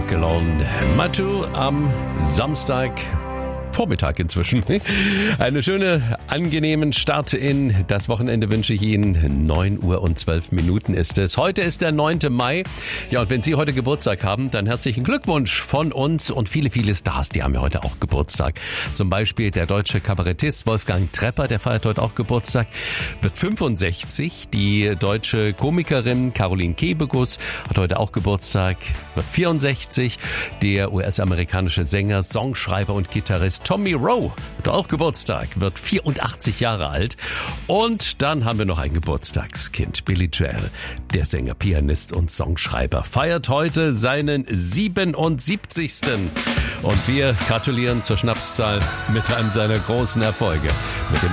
Alone. Matu am Samstagvormittag inzwischen. Eine schöne, angenehmen Start in das Wochenende wünsche ich Ihnen. 9 Uhr und 12 Minuten ist es. Heute ist der 9. Mai. Ja, und wenn Sie heute Geburtstag haben, dann herzlichen Glückwunsch von uns und viele, viele Stars, die haben ja heute auch Geburtstag. Zum Beispiel der deutsche Kabarettist Wolfgang Trepper, der feiert heute auch Geburtstag, wird 65. Die deutsche Komikerin Caroline Kebekus hat heute auch Geburtstag, wird 64. Der US-amerikanische Sänger, Songschreiber und Gitarrist Tommy Rowe hat auch Geburtstag, wird 84 Jahre alt. Und dann haben wir noch ein Geburtstagskind, Billy Joel, der Sänger, Pianist und Songschreiber, feiert heute seinen 77. Und wir gratulieren zur Schnapszahl mit einem seiner großen Erfolge. Mit dem